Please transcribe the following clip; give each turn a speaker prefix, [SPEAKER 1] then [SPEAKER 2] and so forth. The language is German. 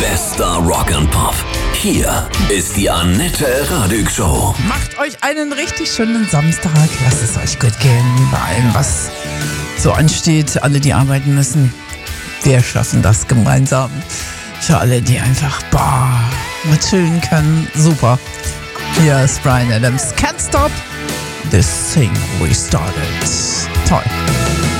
[SPEAKER 1] Bester Rock and Pop. Hier ist die Annette Radig Show.
[SPEAKER 2] Macht euch einen richtig schönen Samstag. Lasst es euch gut gehen bei allem, was so ansteht. Alle, die arbeiten müssen, wir schaffen das gemeinsam. Für alle, die einfach mal chillen können, super. Hier ist Bryan Adams. Can't stop this thing we started. Toll.